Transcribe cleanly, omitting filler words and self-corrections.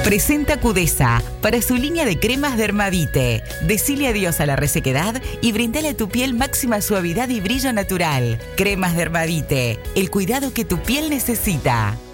Presenta Cudesa para su línea de cremas Dermavite. Decile adiós a la resequedad y brindale a tu piel máxima suavidad y brillo natural. Cremas Dermavite, el cuidado que tu piel necesita.